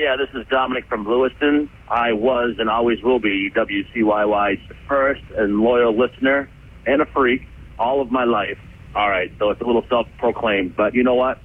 Yeah, this is Dominic from Lewiston. I was and always will be WCYY's first and loyal listener and a freak all of my life. All right, so it's a little self-proclaimed, but you know what?